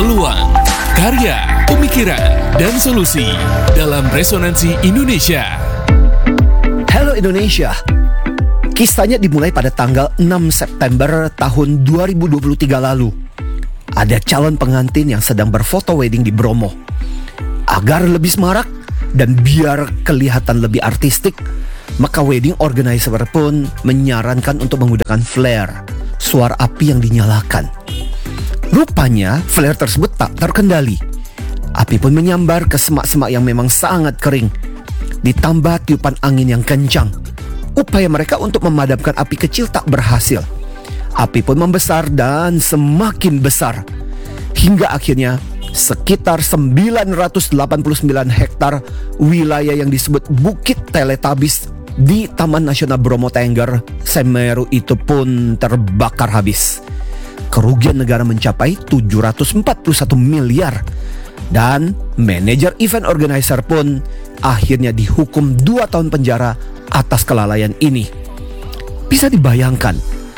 peluang, karya, pemikiran, dan solusi dalam Resonansi Indonesia. Halo Indonesia. Kisahnya dimulai pada tanggal 6 September tahun 2023 lalu. Ada calon pengantin yang sedang berfoto wedding di Bromo. Agar lebih semarak dan biar kelihatan lebih artistik, maka wedding organizer pun menyarankan untuk menggunakan flare, suara api yang dinyalakan. Rupanya flare tersebut tak terkendali. Api pun menyambar ke semak-semak yang memang sangat kering. Ditambah tiupan angin yang kencang. Upaya mereka untuk memadamkan api kecil tak berhasil. Api pun membesar dan semakin besar. Hingga akhirnya sekitar 989 hektar wilayah yang disebut Bukit Teletabis di Taman Nasional Bromo Tengger, Semeru itu pun terbakar habis. Kerugian negara mencapai 741 miliar. Dan manajer event organizer pun akhirnya dihukum 2 tahun penjara atas kelalaian ini. Bisa dibayangkan,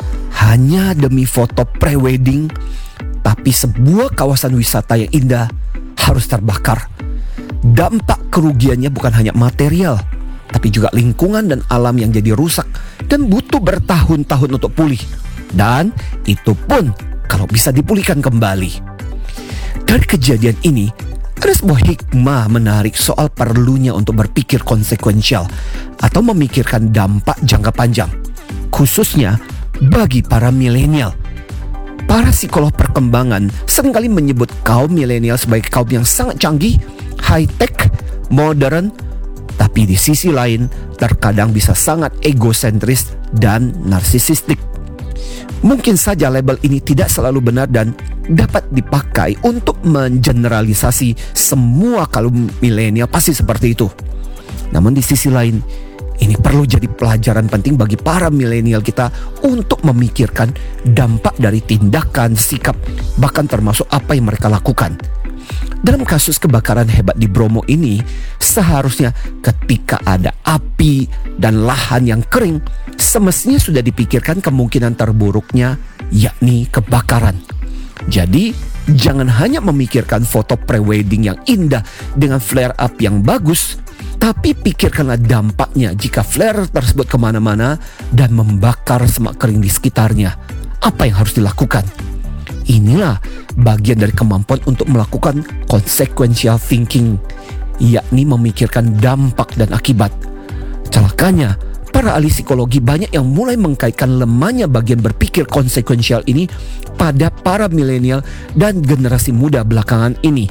hanya demi foto pre-wedding, tapi sebuah kawasan wisata yang indah harus terbakar. Dampak kerugiannya bukan hanya material, tapi juga lingkungan dan alam yang jadi rusak dan butuh bertahun-tahun untuk pulih. Dan itu pun kalau bisa dipulihkan kembali. Dari kejadian ini, ada sebuah hikmah menarik soal perlunya untuk berpikir konsekuensial atau memikirkan dampak jangka panjang, khususnya bagi para milenial. Para psikolog perkembangan seringkali menyebut kaum milenial sebagai kaum yang sangat canggih, high-tech, modern, tapi di sisi lain terkadang bisa sangat egosentris dan narsisistik. Mungkin saja label ini tidak selalu benar dan dapat dipakai untuk mengeneralisasi semua kaum milenial pasti seperti itu. Namun di sisi lain, ini perlu jadi pelajaran penting bagi para milenial kita untuk memikirkan dampak dari tindakan, sikap, bahkan termasuk apa yang mereka lakukan. Dalam kasus kebakaran hebat di Bromo ini, seharusnya ketika ada api dan lahan yang kering, semestinya sudah dipikirkan kemungkinan terburuknya, yakni kebakaran. Jadi, jangan hanya memikirkan foto pre-wedding yang indah dengan flare up yang bagus, tapi pikirkanlah dampaknya jika flare tersebut kemana-mana dan membakar semak kering di sekitarnya. Apa yang harus dilakukan? Inilah bagian dari kemampuan untuk melakukan consequential thinking, yakni memikirkan dampak dan akibat. Celakanya, para ahli psikologi banyak yang mulai mengkaitkan lemahnya bagian berpikir konsekuensial ini pada para milenial dan generasi muda belakangan ini.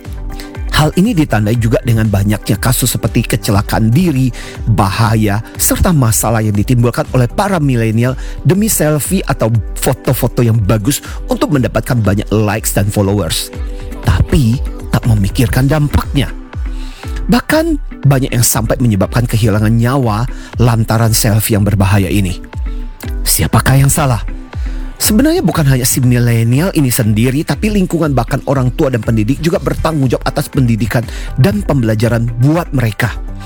Hal ini ditandai juga dengan banyaknya kasus seperti kecelakaan diri, bahaya, serta masalah yang ditimbulkan oleh para milenial demi selfie atau foto-foto yang bagus untuk mendapatkan banyak likes dan followers, tapi tak memikirkan dampaknya. Bahkan banyak yang sampai menyebabkan kehilangan nyawa lantaran selfie yang berbahaya ini. Siapakah yang salah? Sebenarnya bukan hanya si milenial ini sendiri, tapi lingkungan bahkan orang tua dan pendidik juga bertanggung jawab atas pendidikan dan pembelajaran buat mereka.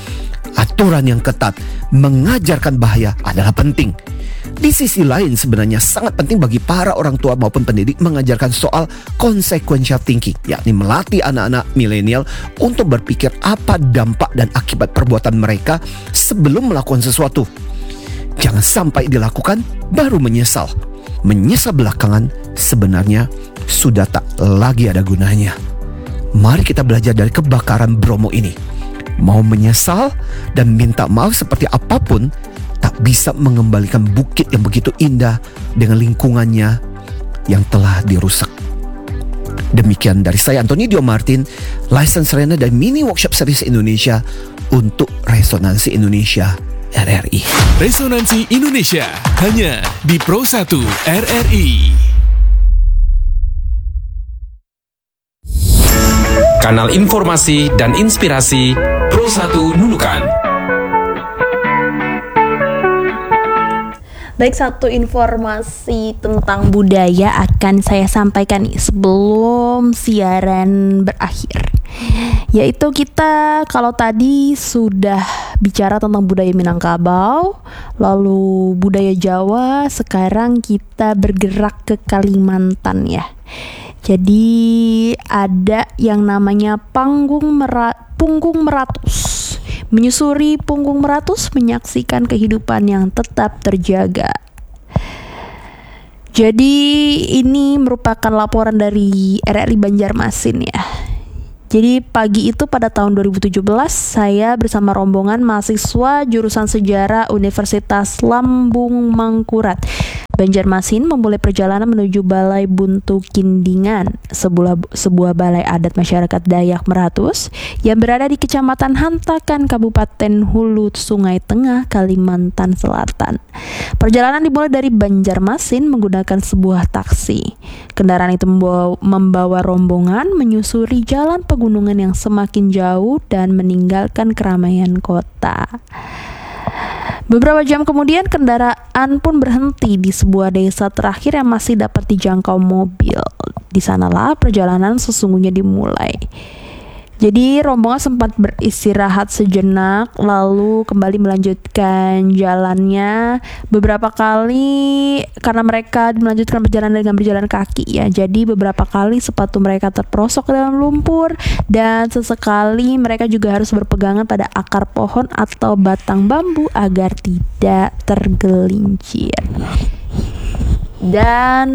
Aturan yang ketat mengajarkan bahaya adalah penting. Di sisi lain sebenarnya sangat penting bagi para orang tua maupun pendidik mengajarkan soal consequential thinking, yakni melatih anak-anak milenial untuk berpikir apa dampak dan akibat perbuatan mereka sebelum melakukan sesuatu. Jangan sampai dilakukan baru menyesal. Menyesal belakangan sebenarnya sudah tak lagi ada gunanya. Mari kita belajar dari kebakaran Bromo ini. Mau menyesal dan minta maaf seperti apapun, tak bisa mengembalikan bukit yang begitu indah dengan lingkungannya yang telah dirusak. Demikian dari saya, Antoni Dio Martin, License Rena dan Mini Workshop Series Indonesia untuk Resonansi Indonesia RRI. Resonansi Indonesia hanya di Pro 1 RRI. Kanal informasi dan inspirasi Pro 1 Nunukan. Baik, satu informasi tentang budaya akan saya sampaikan nih sebelum siaran berakhir. Yaitu kita kalau tadi sudah bicara tentang budaya Minangkabau, lalu budaya Jawa, sekarang kita bergerak ke Kalimantan ya. Jadi ada yang namanya Punggung Meratus. Menyusuri Punggung Meratus, menyaksikan kehidupan yang tetap terjaga. Jadi ini merupakan laporan dari RRI Banjarmasin ya. Jadi pagi itu pada tahun 2017 saya bersama rombongan mahasiswa jurusan sejarah Universitas Lambung Mangkurat Banjarmasin memulai perjalanan menuju Balai Buntu Kindingan, sebuah balai adat masyarakat Dayak Meratus yang berada di Kecamatan Hantakan, Kabupaten Hulu Sungai Tengah, Kalimantan Selatan. Perjalanan dimulai dari Banjarmasin menggunakan sebuah taksi. Kendaraan itu membawa rombongan menyusuri jalan pegunungan yang semakin jauh dan meninggalkan keramaian kota. Beberapa jam kemudian kendaraan pun berhenti di sebuah desa terakhir yang masih dapat dijangkau mobil. Di sanalah perjalanan sesungguhnya dimulai. Jadi rombongan sempat beristirahat sejenak lalu kembali melanjutkan jalannya beberapa kali karena mereka melanjutkan perjalanan dengan berjalan kaki ya. Jadi beberapa kali sepatu mereka terperosok ke dalam lumpur dan sesekali mereka juga harus berpegangan pada akar pohon atau batang bambu agar tidak tergelincir. Dan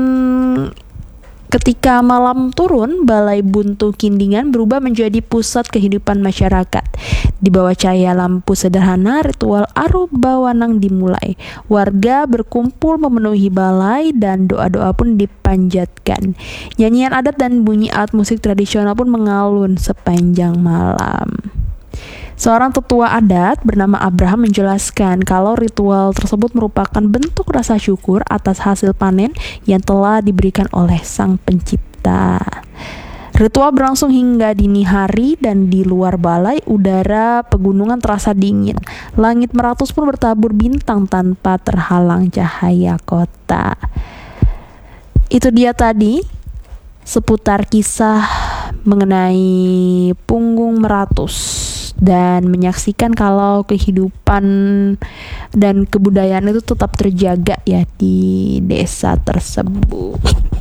ketika malam turun, Balai Buntu Kindingan berubah menjadi pusat kehidupan masyarakat. Di bawah cahaya lampu sederhana, ritual Aru Bawanang dimulai. Warga berkumpul memenuhi balai dan doa-doa pun dipanjatkan. Nyanyian adat dan bunyi alat musik tradisional pun mengalun sepanjang malam. Seorang tetua adat bernama Abraham menjelaskan kalau ritual tersebut merupakan bentuk rasa syukur atas hasil panen yang telah diberikan oleh Sang Pencipta. Ritual berlangsung hingga dini hari dan di luar balai udara pegunungan terasa dingin. Langit Meratus pun bertabur bintang tanpa terhalang cahaya kota. Itu dia tadi seputar kisah mengenai Punggung Meratus dan menyaksikan kalau kehidupan dan kebudayaan itu tetap terjaga ya di desa tersebut.